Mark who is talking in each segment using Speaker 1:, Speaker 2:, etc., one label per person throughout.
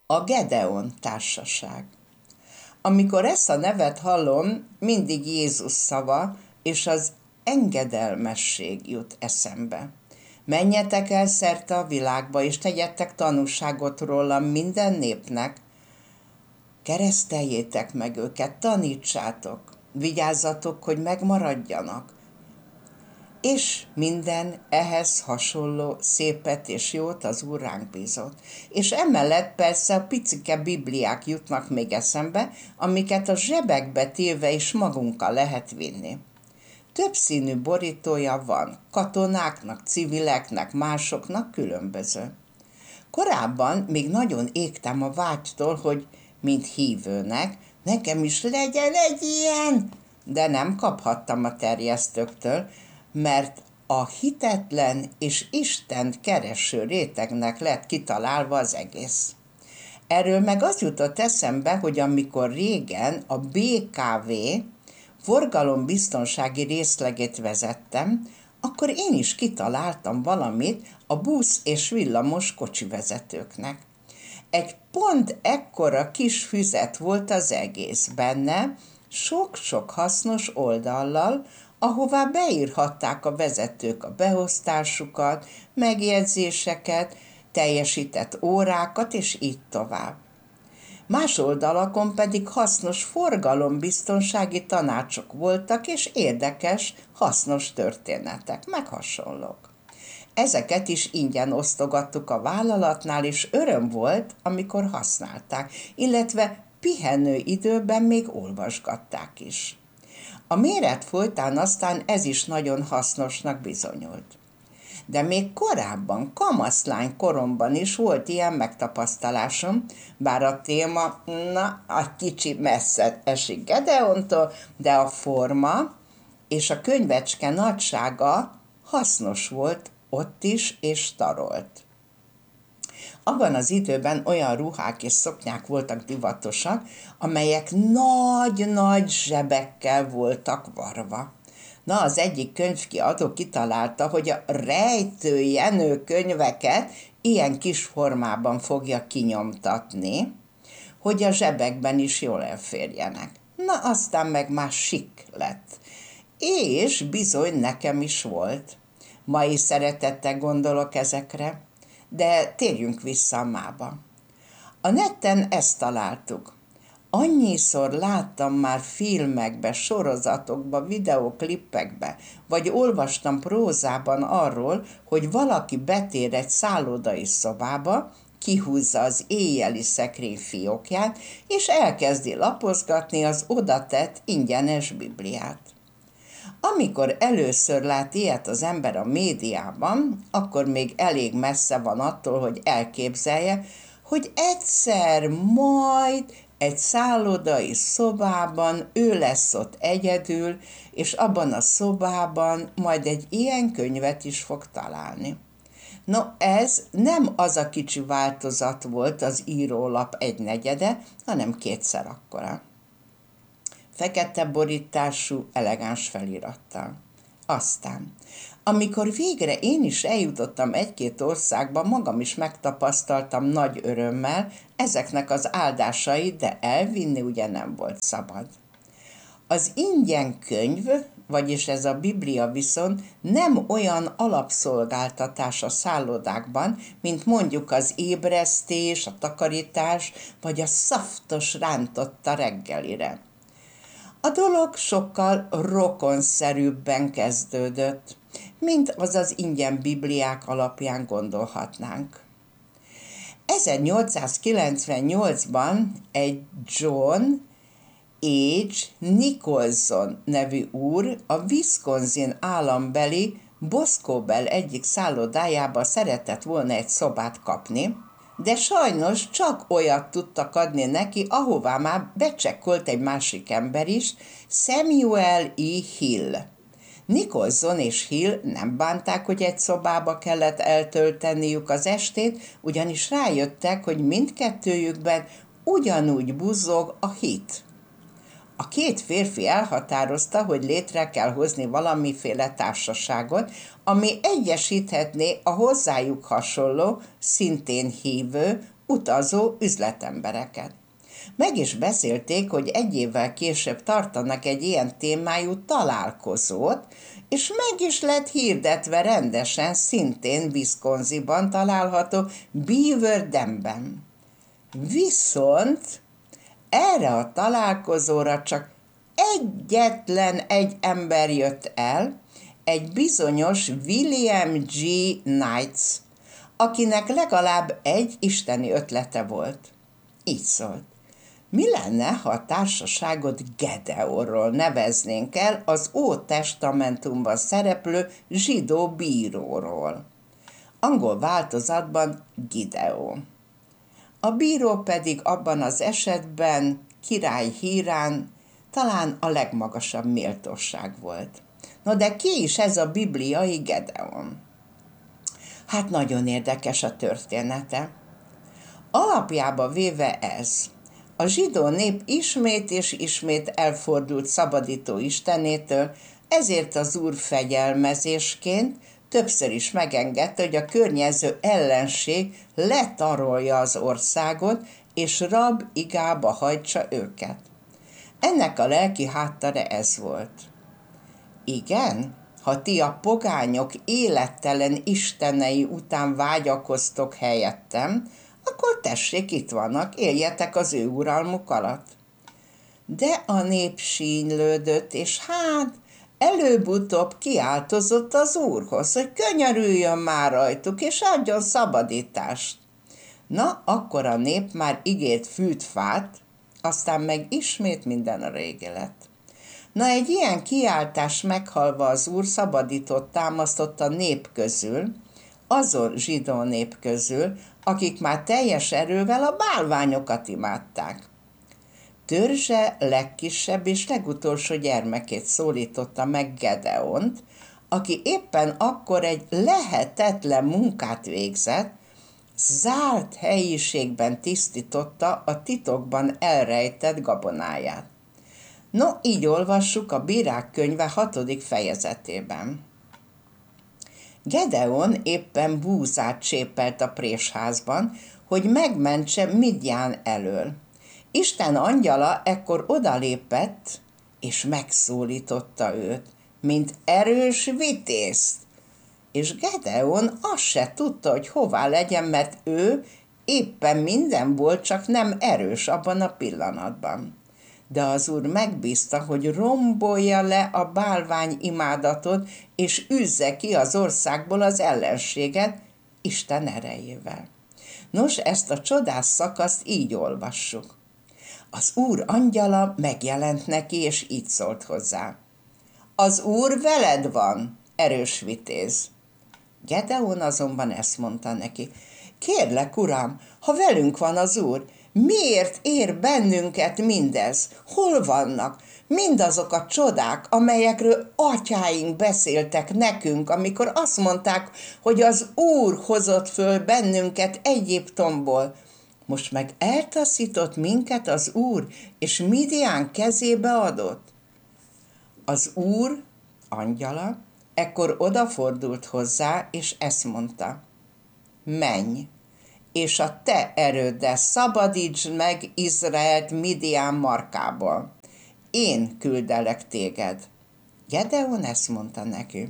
Speaker 1: A Gedeon társaság. Amikor ezt a nevet hallom, mindig Jézus szava és az engedelmesség jut eszembe. Menjetek el szerte a világba, és tegyetek tanúságot rólam minden népnek. Kereszteljétek meg őket, tanítsátok, vigyázzatok, hogy megmaradjanak, és minden ehhez hasonló szépet és jót az Úr ránk bízott. És emellett persze a picike bibliák jutnak még eszembe, amiket a zsebekbe téve is magunkkal lehet vinni. Többszínű borítója van, katonáknak, civileknek, másoknak különböző. Korábban még nagyon égtem a vágytól, hogy mint hívőnek, nekem is legyen egy ilyen, de nem kaphattam a terjesztőktől, mert a hitetlen és Istent kereső rétegnek lett kitalálva az egész. Erről meg az jutott eszembe, hogy amikor régen a BKV forgalombiztonsági részlegét vezettem, akkor én is kitaláltam valamit a busz és villamos kocsivezetőknek. Egy pont ekkora kis füzet volt az egész benne, sok-sok hasznos oldallal, ahová beírhatták a vezetők a beosztásukat, megjegyzéseket, teljesített órákat, és így tovább. Más oldalakon pedig hasznos forgalombiztonsági tanácsok voltak, és érdekes, hasznos történetek, meg hasonlók. Ezeket is ingyen osztogattuk a vállalatnál, és öröm volt, amikor használták, illetve pihenő időben még olvasgatták is. A méret folytán aztán ez is nagyon hasznosnak bizonyult. De még korábban, kamaszlány koromban is volt ilyen megtapasztalásom, bár a téma, a kicsi messze esik Gedeontól, de a forma és a könyvecske nagysága hasznos volt ott is, és tarolt. Abban az időben olyan ruhák és szoknyák voltak divatosak, amelyek nagy-nagy zsebekkel voltak varva. Na, az egyik könyvkiadó kitalálta, hogy a Rejtő Jenő könyveket ilyen kis formában fogja kinyomtatni, hogy a zsebekben is jól elférjenek. Na, aztán meg már sik lett. És bizony nekem is volt. Mai szeretettel gondolok ezekre, de térjünk vissza a mába. A neten ezt találtuk. Annyiszor láttam már filmekbe, sorozatokba, videóklippekbe, vagy olvastam prózában arról, hogy valaki betér egy szállodai szobába, kihúzza az éjjeli szekrény fiókját, és elkezdi lapozgatni az odatett ingyenes Bibliát. Amikor először lát ilyet az ember a médiában, akkor még elég messze van attól, hogy elképzelje, hogy egyszer majd egy szállodai szobában ő lesz ott egyedül, és abban a szobában majd egy ilyen könyvet is fog találni. No, ez nem az a kicsi változat volt az írólap egynegyede, hanem kétszer akkora. Fekete borítású, elegáns felirattal. Aztán, amikor végre én is eljutottam egy-két országba, magam is megtapasztaltam nagy örömmel ezeknek az áldásait, de elvinni ugye nem volt szabad. Az ingyen könyv, vagyis ez a Biblia viszont nem olyan alapszolgáltatás a szállodákban, mint mondjuk az ébresztés, a takarítás, vagy a szaftos rántotta reggelire. A dolog sokkal rokonszerűbben kezdődött, mint az az ingyen Bibliák alapján gondolhatnánk. 1898-ban egy John H. Nicholson nevű úr a Wisconsin állambeli Boscobel egyik szállodájába szeretett volna egy szobát kapni, de sajnos csak olyat tudtak adni neki, ahová már becsekkolt egy másik ember is, Samuel E. Hill. Nicholson és Hill nem bánták, hogy egy szobába kellett eltölteniük az estét, ugyanis rájöttek, hogy mindkettőjükben ugyanúgy buzzog a hit. A két férfi elhatározta, hogy létre kell hozni valamiféle társaságot, ami egyesíthetné a hozzájuk hasonló, szintén hívő, utazó üzletembereket. Meg is beszélték, hogy egy évvel később tartanak egy ilyen témájú találkozót, és meg is lett hirdetve rendesen, szintén Wisconsinban található Beaver Damben. Viszont erre a találkozóra csak egyetlen egy ember jött el, egy bizonyos William G. Knights, akinek legalább egy isteni ötlete volt. Így szólt: mi lenne, ha a társaságot Gedeonról neveznénk el, az Ótestamentumban szereplő zsidó bíróról? Angol változatban Gideon. A bíró pedig abban az esetben király Hírán talán a legmagasabb méltóság volt. No de ki is ez a bibliai Gedeon? Hát nagyon érdekes a története. Alapjába véve ez: a zsidó nép ismét és ismét elfordult szabadító Istenétől, ezért az Úr fegyelmezésként többször is megengedte, hogy a környező ellenség letarolja az országot, és rab igába hajtsa őket. Ennek a lelki háttere ez volt. Igen, ha ti a pogányok élettelen istenei után vágyakoztok helyettem, akkor tessék, itt vannak, éljetek az ő uralmuk alatt. De a nép sínylődött, és hát előbb-utóbb kiáltozott az Úrhoz, hogy könyörüljön már rajtuk, és adjon szabadítást. Na, akkor a nép már ígért fűt-fát, aztán meg ismét minden a régi lett. Na, egy ilyen kiáltás meghalva az Úr szabadított támasztott a nép közül, azon zsidó nép közül, akik már teljes erővel a bálványokat imádták. Törzse legkisebb és legutolsó gyermekét szólította meg Gedeont, aki éppen akkor egy lehetetlen munkát végzett, zárt helyiségben tisztította a titokban elrejtett gabonáját. No, így olvassuk a Bírák könyve 6. fejezetében. Gedeon éppen búzát csépelt a présházban, hogy megmentse Midján elől. Isten angyala ekkor odalépett, és megszólította őt, mint erős vitézt. És Gedeon azt se tudta, hogy hová legyen, mert ő éppen minden volt, csak nem erős abban a pillanatban. De az Úr megbízta, hogy rombolja le a bálvány imádatot, és űzze ki az országból az ellenséget Isten erejével. Nos, ezt a csodás szakaszt így olvassuk. Az Úr angyala megjelent neki, és így szólt hozzá: az Úr veled van, erős vitéz. Gedeon azonban ezt mondta neki: kérlek, uram, ha velünk van az Úr, miért ér bennünket mindez? Hol vannak mindazok a csodák, amelyekről atyáink beszéltek nekünk, amikor azt mondták, hogy az Úr hozott föl bennünket Egyiptomból? Most meg eltaszított minket az Úr, és Midian kezébe adott. Az Úr angyala ekkor odafordult hozzá, és ezt mondta: menj, és a te erőddel szabadítsd meg Izraelt Midian markából. Én küldelek téged. Gedeon ezt mondta neki: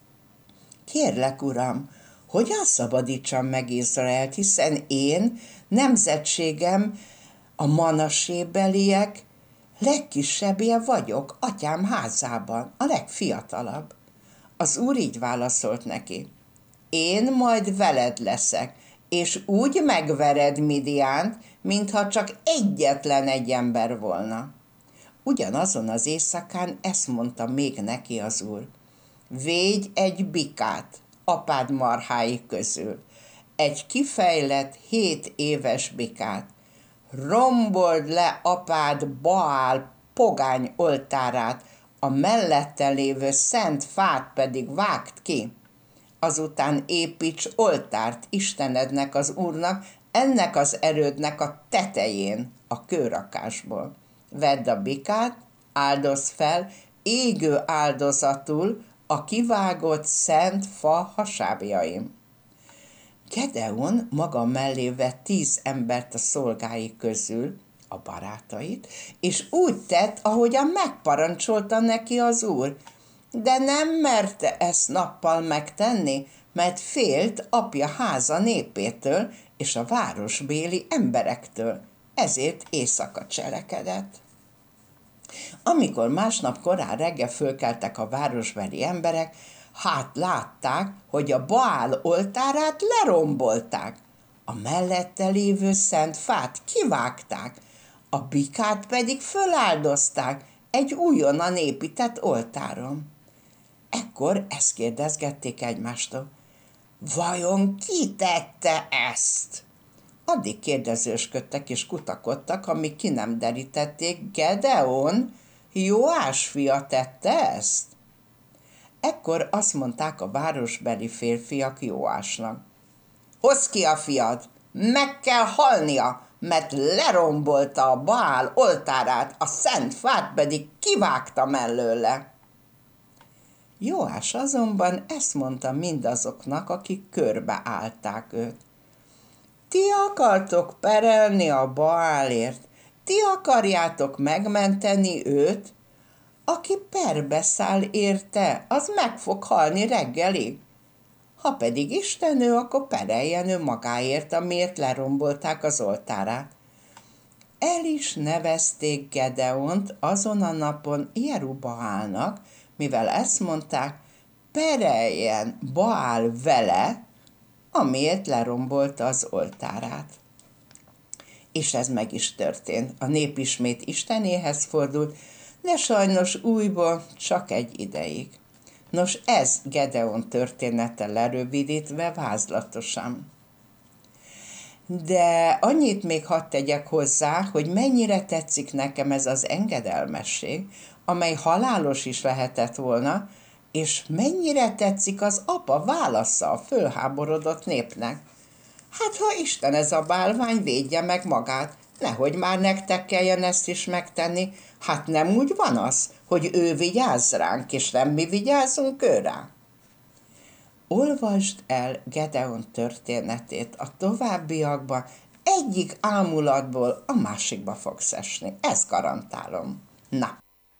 Speaker 1: kérlek, uram, hogyan szabadítsam meg Izraelt, hiszen én, nemzetségem, a manasébeliek legkisebbje vagyok atyám házában, a legfiatalabb. Az Úr így válaszolt neki: én majd veled leszek, és úgy megvered Midiánt, mintha csak egyetlen egy ember volna. Ugyanazon az éjszakán ezt mondta még neki az Úr: védj egy bikát apád marhái közül, egy kifejlett 7 éves bikát, rombold le apád Baál pogány oltárát, a mellette lévő szent fát pedig vágd ki. Azután építs oltárt Istenednek, az Úrnak, ennek az erődnek a tetején, a kőrakásból. Vedd a bikát, áldozd fel égő áldozatul a kivágott szent fa hasábjaim. Gedeon maga mellé vett 10 embert a szolgái közül, a barátait, és úgy tett, ahogyan megparancsolta neki az úr, de nem merte ezt nappal megtenni, mert félt apja háza népétől és a városbéli emberektől, ezért éjszaka cselekedett. Amikor másnap korán reggel fölkeltek a városbeli emberek, hát látták, hogy a Baál oltárát lerombolták, a mellette lévő szent fát kivágták, a bikát pedig föláldozták egy újonnan épített oltáron. Ekkor ezt kérdezgették egymástól: vajon ki tette ezt? Addig kérdezősködtek és kutakodtak, amíg ki nem derítették: Gedeon, Jóás fia tette ezt? Ekkor azt mondták a városbeli férfiak Jóásnak: hozd ki a fiad, meg kell halnia, mert lerombolta a Baál oltárát, a szent fát pedig kivágta mellőle. Jóás azonban ezt mondta mindazoknak, akik körbeállták őt: ti akartok perelni a Baálért, ti akarjátok megmenteni őt? Aki perbe száll érte, az meg fog halni reggelig. Ha pedig istennő, akkor pereljen ő magáért, amiért lerombolták az oltárát. El is nevezték Gedeont azon a napon Jerubbaálnak, mivel ezt mondták: pereljen Baál vele, amiért lerombolta az oltárát. És ez meg is történt. A nép ismét Istenéhez fordult, de sajnos újból csak egy ideig. Nos, ez Gedeon története lerövidítve vázlatosan. De annyit még hadd tegyek hozzá, hogy mennyire tetszik nekem ez az engedelmesség, amely halálos is lehetett volna, és mennyire tetszik az apa válasza a fölháborodott népnek. Hát, ha Isten ez a bálvány védje meg magát, nehogy már nektek kelljen ezt is megtenni, hát nem úgy van az, hogy ő vigyázz ránk, és nem mi vigyázzunk ő rá. Olvasd el Gedeon történetét a továbbiakban, egyik ámulatból a másikba fogsz esni, ezt garantálom. Na,